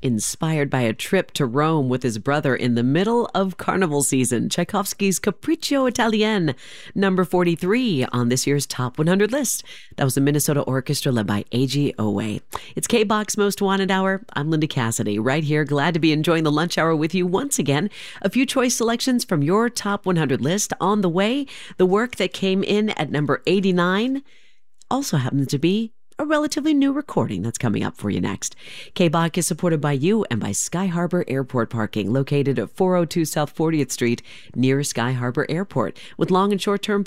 Inspired by a trip to Rome with his brother in the middle of carnival season. Tchaikovsky's Capriccio Italien, number 43 on this year's Top 100 list. That was the Minnesota Orchestra led by A.G. Owe. It's K-Box Most Wanted Hour. I'm Linda Cassidy, right here. Glad to be enjoying the lunch hour with you once again. A few choice selections from your Top 100 list on the way. The work that came in at number 89 also happens to be a relatively new recording that's coming up for you next. K-Bach is supported by you and by Sky Harbor Airport Parking, located at 402 South 40th Street near Sky Harbor Airport, with long and short-term